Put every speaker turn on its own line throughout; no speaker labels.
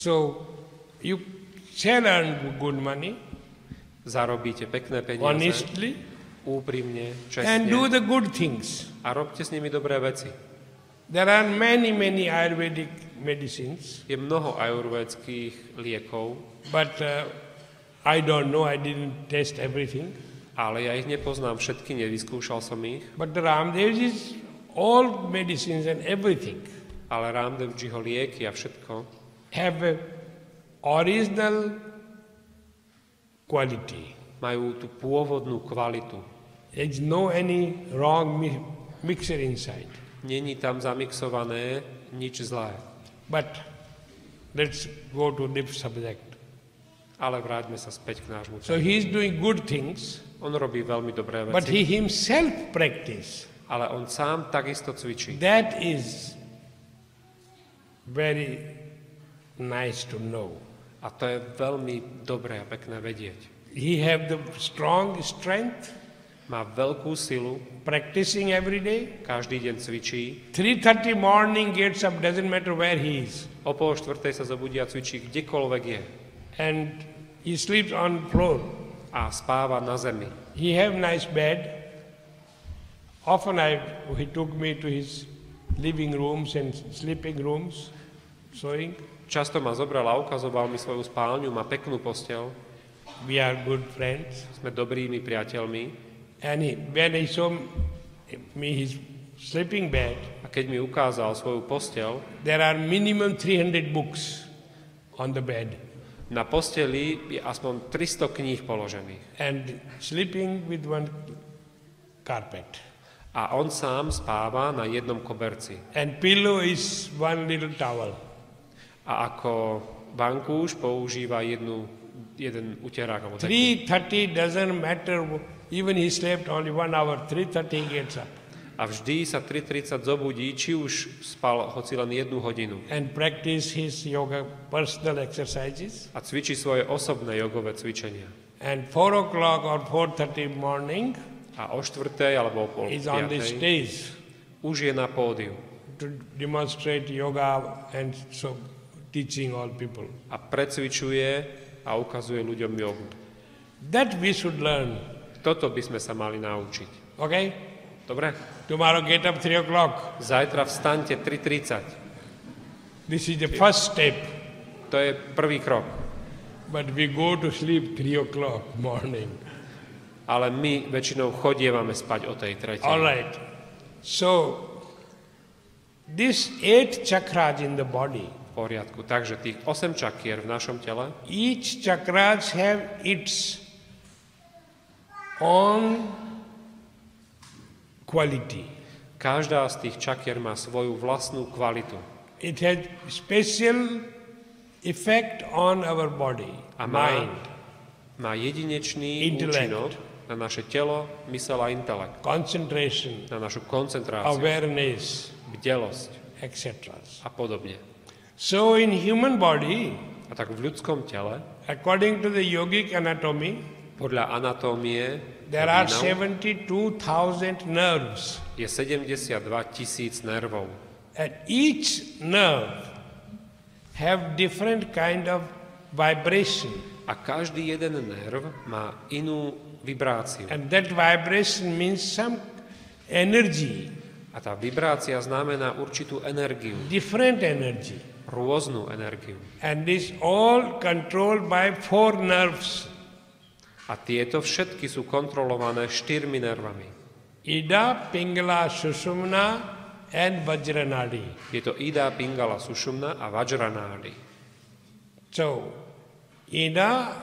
So you shall earn good money
Zarobíte pekné peniaze,
honestly
úprimne,
and do
čestne
the good things.
a robte s nimi dobré veci.
There are many Ayurvedic medicines,
Je mnoho ajurvédskych liekov,
but I don't know, I didn't test everything.
ale ja ich nepoznám všetky, nevyskúšal som ich,
But the Ramdev is all medicines and everything
ale Ramdevjiho lieky a všetko
have a original quality.
majú tú pôvodnú kvalitu.
There is no any wrong mixture inside.
Není tam zamixované nič zlé.
But let's go to the subject.
Ale vráťme sa späť k nášmu
So
tému.
he is doing good things,
On robí veľmi dobré
but he
veci,
himself practice.
ale on sám takisto cvičí.
That is very nice to know.
A to je veľmi dobré a pekné vedieť.
He have the strong strength,
Má veľkú silu,
practicing every day.
každý deň cvičí,
3:30 morning gets up, doesn't matter where he is.
o 3:30 sa zobudí a cvičí kdekoľvek je.
And he sleeps on floor.
A spáva na zemi.
He have nice bed. Often he took me to his living rooms and sleeping rooms, showing.
Často ma zobral a ukazoval mi svoju spálňu, má peknú posteľ,
We are good friends.
sme dobrými priateľmi.
And when he showed me his sleeping bed,
A keď mi ukázal svoju posteľ,
there are minimum 300 books on the bed.
na posteli je aspoň 300 kníh položených.
And sleeping with one carpet.
A on sám spáva na jednom koberci.
And pillow is one little towel.
A ako vankúš používa jeden uterák. Alebo takú.
3:30 doesn't matter. Even he slept only 1 hour. 3:30 he gets up.
A vždy sa 3:30 zobudí, či už spal hoci len 1 hodinu.
And practice his yoga personal exercises.
A cvičí svoje osobné jogové cvičenia.
And 4 o'clock or 4:30 morning
A o 4:00 alebo o pol
is on the
5:00
stage
už je na pódiu.
to demonstrate yoga and so teaching all people.
A precvičuje a ukazuje ľuďom jogu.
That we should learn.
Toto by sme sa mali naučiť.
Okay?
Dobre?
Tomorrow get up 3 o'clock.
Zajtra vstaňte 3:30.
This is the first step.
To je prvý krok.
But we go to sleep 3 o'clock morning.
Ale my väčšinou chodievame spať o tej 3:00.
All right. So, this 8 chakras in the body,
V poriadku. Takže tých 8 čakier v našom tele,
each chakras have its own quality.
každá z tých čakier má svoju vlastnú kvalitu.
It has special effect on our body,
A
mind,
má jedinečný
Intellect.
účinok na naše telo, myseľ a intelekt,
concentration,
na našu koncentráciu,
awareness,
bdelosť
etc.
a podobne.
So in human body,
A tak v ľudskom tele,
according to the yogic anatomy,
podľa anatómie,
there are
hrdinov,
72,000 nerves.
je 72 000 nervov.
And each nerve have different kind of vibration.
A každý jeden nerv má inú vibráciu.
And that vibration means some energy,
A tá vibrácia znamená určitú energiu,
different energy.
rôznu energiu.
And this all controlled by 4 nerves.
A tieto všetky sú kontrolované 4 nervami.
Ida, Pingala, Sushumna and Vajranadi.
Je to Ida, Pingala, Sushumna a Vajranádi.
So, Ida,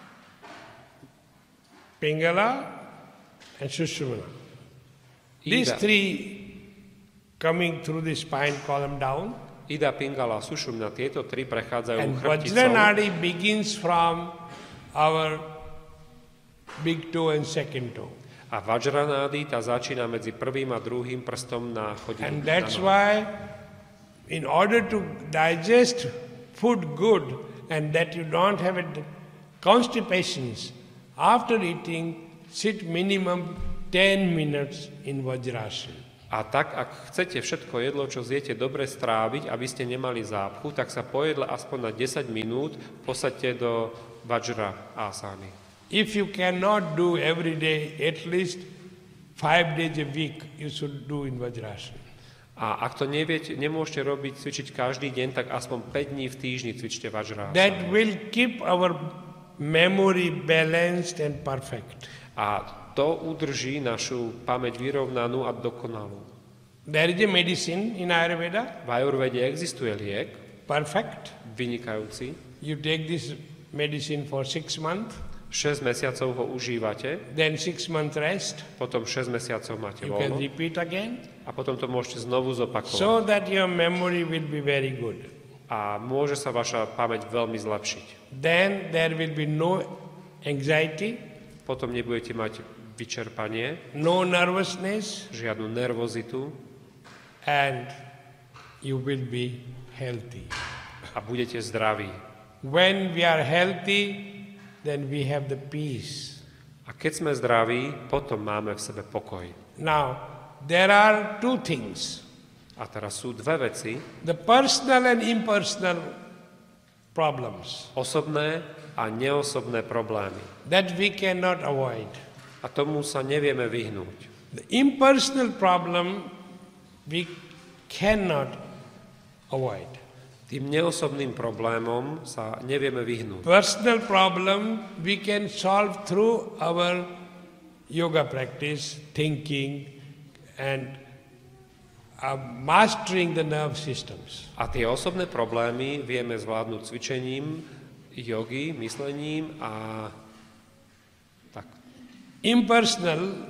Pingala and Sushumna. These
Ida,
3 coming through the spine column down.
Ida, Pingala a Sushumna, tieto 3 prechádzajú
And
chrbticou
Vajranadi begins from our big toe and second toe.
a Vajranádi tá začína medzi prvým a druhým prstom na chodidle.
And that's why in order to digest food good and that you don't have constipations, after eating, sit minimum 10 minutes in Vajrasana.
A tak, ak chcete všetko jedlo, čo zjete, dobre stráviť, aby ste nemali zápchu, tak sa po jedle aspoň na 10 minút posaďte do vajra asany.
If you cannot do every day, at least 5 days a week you should do in Vajrasana.
A ak to neviete, nemôžete robiť, cvičiť každý deň, tak aspoň 5 dní v týždni cvičte vajra asany.
That will keep our memory balanced and perfect.
A to udrží našu pamäť vyrovnanú a dokonalú.
There is a medicine in Ayurveda,
V Ajurvede existuje liek,
perfect.
vynikajúci.
You take this medicine for 6 months,
6 mesiacov ho užívate,
then 6 months rest.
potom 6 mesiacov máte
You can
voľno
repeat again,
a potom to môžete znovu zopakovať.
so that your memory will be very good.
A môže sa vaša pamäť veľmi zlepšiť.
Then there will be no anxiety,
Potom nebudete mať vyčerpanie,
no nervousness,
žiadnu nervozitu
and you will be healthy.
a budete zdraví.
When we are healthy, then we have the peace.
A keď sme zdraví, potom máme v sebe pokoj.
Now, there are two things.
A teraz sú dve veci,
The personal and impersonal problems
osobné a neosobné problémy.
that we cannot avoid.
A tomu sa nevieme vyhnúť.
The impersonal problem we cannot avoid.
Tým neosobným problémom sa nevieme vyhnúť.
Personal problem we can solve through our yoga practice, thinking, and mastering the nerve systems.
A tie osobné problémy vieme zvládnuť cvičením, jogy, myslením a tak.
Impersonal,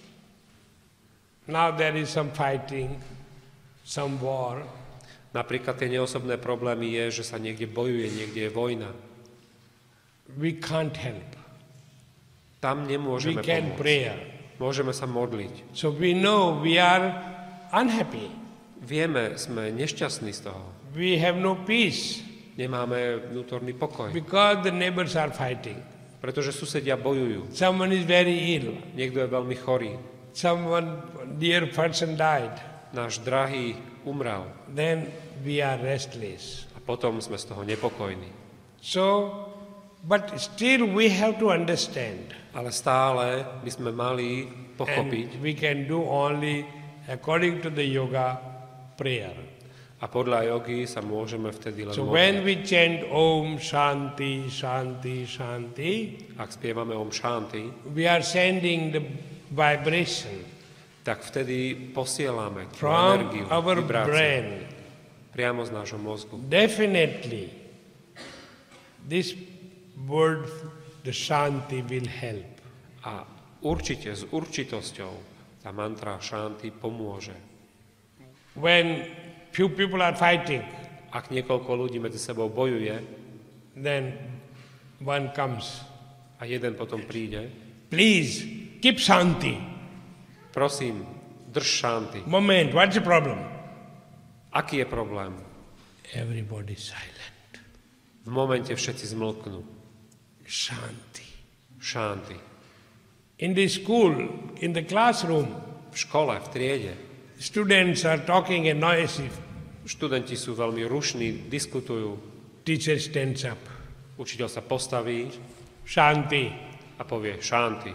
now there is some fighting, some war.
Napríklad tie neosobné problémy je, že sa niekde bojuje, niekde je vojna.
We can't help.
Tam
We
nemôžeme
can
pomôcť.
pray.
Môžeme sa modliť.
So we know we are unhappy.
Vieme, sme nešťastní z toho.
We have no peace
Nemáme vnútorný pokoj.
because the neighbors are fighting.
Pretože susedia bojujú.
Someone is very ill.
Niekto je veľmi chorý.
Someone dear person died.
Náš drahý umrel.
Then we are restless.
A potom sme z toho nepokojní.
So, but still we have to understand.
Ale stále by sme mali pochopiť
And we can do only according to the yoga prayer.
a podľa jogy sa môžeme vtedy len
So
modliť.
when we chant Om Shanti, Shanti, Shanti,
Ak spievame Om Shanti,
we are sending the vibration
tak vtedy posielame tú
from
energiu,
our
vibráciu
brain.
priamo z nášho mozgu.
Definitely, this word, the Shanti, will help.
A určite, s určitosťou tá mantra Shanti pomôže.
When few people are fighting,
Ak niekoľko ľudí medzi sebou bojuje
then one comes.
a jeden potom príde,
Please, keep Shanti.
prosím, drž Shanti.
Moment, what's the problem?
Aký je problém?
Everybody silent.
V momente všetci zmlknú.
Shanti.
Shanti.
In the school, in the classroom,
V škole, v triede,
students are talking and noisy.
študenti sú veľmi rušní, diskutujú.
Teacher stands up.
Učiteľ sa postaví
Shanti.
a povie Shanti.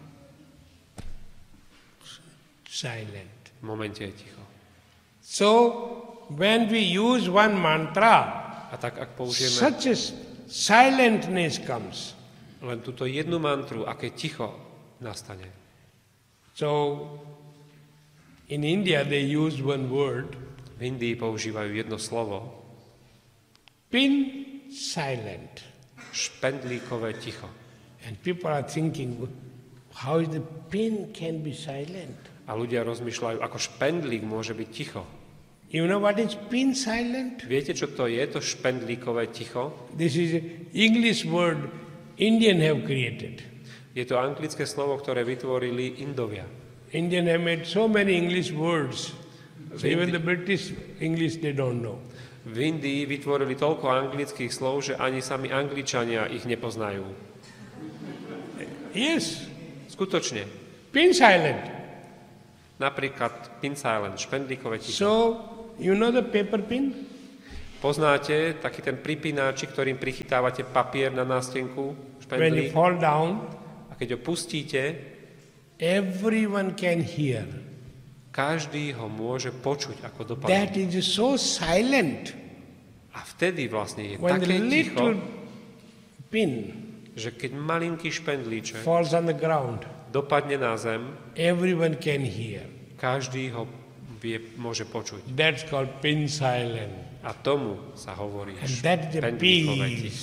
Silent.
V momente je ticho.
So, when we use one mantra,
A tak, ak použijeme
such a silentness comes.
len túto jednu mantru, aké ticho nastane.
So, in India they use one word,
V Indii používajú jedno slovo,
pin silent.
špendlíkové ticho.
And people are thinking, how is the pin can be silent?
A ľudia rozmýšľajú, ako špendlík môže byť ticho.
You know what is pin silent?
Viete, čo to je, to špendlíkové ticho?
This is an English word Indian have created.
Je to anglické slovo, ktoré vytvorili Indovia.
Indian have made so many English words. So even the British English they don't know.
V Indii vytvorili toľko anglických slov, že ani sami Angličania ich nepoznajú.
Yes,
Skutočne.
pin silent.
Napríklad pin silent, špendlíkové ticho.
So, you know the paper pin?
Poznáte taký ten pripínač, ktorým prichytávate papier na nástenku,
When you
špendlík,
fall down,
a keď ho pustíte,
everyone can hear.
každý ho môže počuť, ako dopadne.
That is so silent.
A vtedy vlastne je
When the
také ticho,
little pin
že keď malinký špendlíček
falls on the ground,
dopadne na zem,
everyone can hear.
každý ho môže počuť.
That's called pin silent.
A tomu sa hovorí
And that's the
špendlíkové ticho.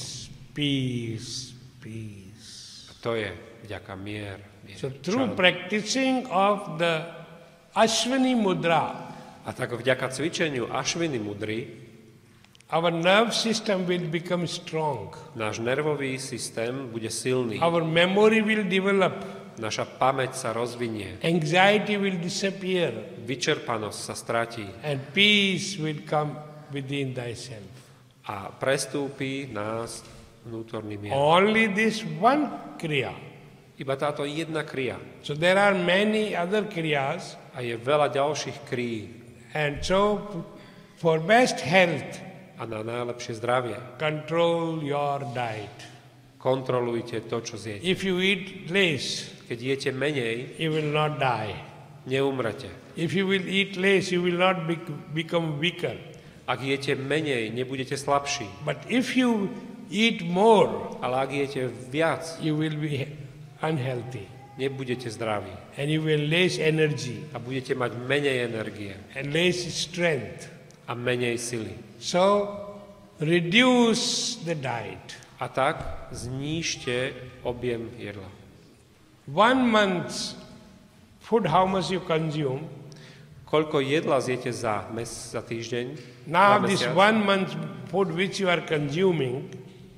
Peace.
A to je vďaka mier.
So through practicing of the Ashwini Mudra,
A tak vďaka cvičeniu Ashwini mudry
our nerve system will become strong.
náš nervový systém bude silný.
Our memory will develop.
Naša pamäť sa rozvinie.
Anxiety will disappear.
Vyčerpanosť sa stratí.
And peace will come within thyself.
A prestúpi nás vnútorný mier.
Only this one kriya.
Iba táto jedna kria.
So there are many other kriyas.
A je veľa ďalších krí.
And so for best health,
A na najlepšie zdravie
control your diet.
kontrolujte to, čo zjete.
If you eat less,
Keď jete menej,
you will not die.
neumrete.
If you will eat less, you will not become weaker.
Ak jete menej, nebudete slabší.
But if you eat more,
Ale ak jete viac,
you will be unhealthy.
nebudete zdraví.
And you will less energy
A budete mať menej energie
and less strength.
a menej sily.
So reduce the diet.
A tak znížte objem jedla.
1 month's food, how much you consume.
Koľko jedla zjete za týždeň?
Now
za
this
mesiac?
1 month food which you are consuming,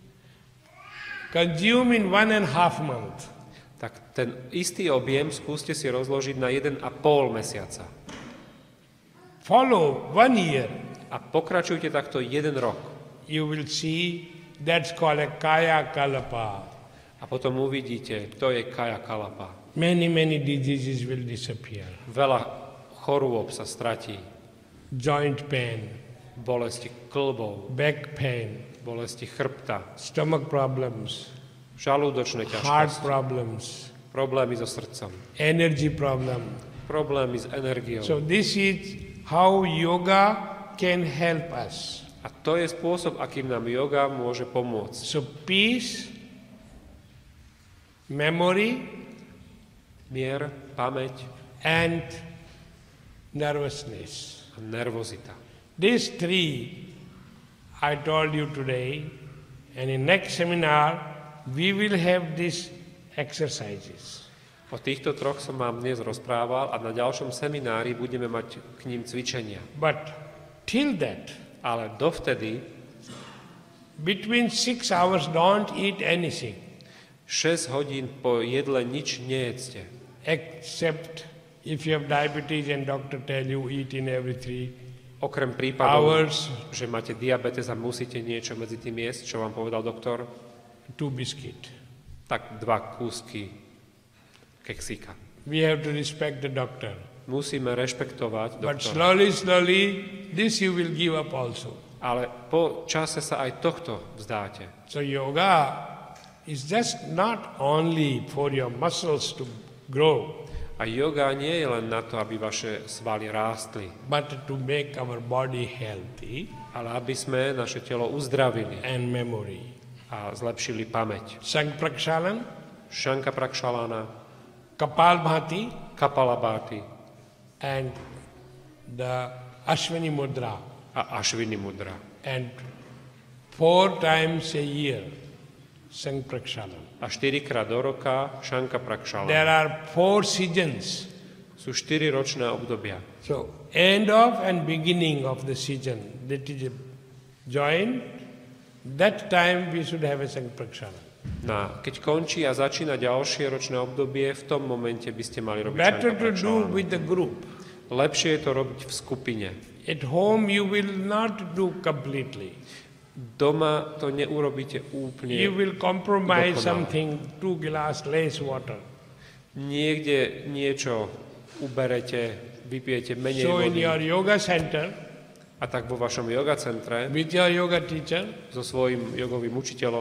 consume in 1.5 month.
Tak ten istý objem skúste si rozložiť na 1,5 mesiaca.
Follow 1 year.
A pokračujte takto 1 rok.
You will see that's called a kaya kalapa.
A potom uvidíte, to je kaya kalapa.
Many diseases will disappear.
Veľa chorôb sa stratí.
Joint pain,
Bolesti klbov,
back pain,
bolesti chrbta,
stomach problems,
žalúdočné
heart
ťažkosti,
problems,
problémy so srdcom,
energy problem.
problémy s energiou.
So this is how yoga can help us.
A to je spôsob, akým nám yoga môže pomôcť.
So peace, memory,
Mier, pamäť
and nervousness.
a nervozita.
These 3 I told you today, and in next seminar we will have these exercises.
O týchto 3 som vám dnes rozprával a na ďalšom seminári budeme mať k ním cvičenia.
But till that,
Ale dovtedy
between 6 hours don't eat anything
6 hodín po jedle nič nejedzte.
except if you have diabetes and doctor tell you eat in every 3
Okrem prípadov,
hours
že máte diabetes a musíte niečo medzi tým jesť, čo vám povedal doktor,
2 biscuit.
tak 2 kúsky keksíka.
We have to respect the doctor.
Musíme rešpektovať
But
doktora.
slowly, this you will give up also.
Ale po čase sa aj tohto vzdáte.
So yoga is just not only for your muscles to grow,
A yoga nie je len na to, aby vaše svaly rástli,
but to make our body healthy
ale aby sme naše telo uzdravili
and memory.
a zlepšili pamäť.
Sang Prakshalan,
Šanka Prakšalana,
Kapalbhati,
Kapalabhati
and the Ashwini Mudra.
a Ashwini mudra.
And 4 times a year, Sang Prakshalan.
A 4-krát do roka Šanka Prakšalana.
There are 4 seasons.
Sú 4 ročné obdobia.
So, end of and beginning of the season, that is a join, that time we should have a Sang Prakshalan.
Keď končí a začína ďalšie ročné obdobie, v tom momente by ste mali robiť
Better
Šanka
to do
Prakšalana.
with the group.
Lepšie je to robiť v skupine.
At home you will not do completely.
Doma to neurobíte úplne.
You will compromise
dokonale.
something, 2 glass less water.
Niekde niečo uberete, vypijete menej
So in
vody.
your yoga center,
A tak vo vašom yoga centre
with your yoga teacher,
so svojím jogovým učiteľom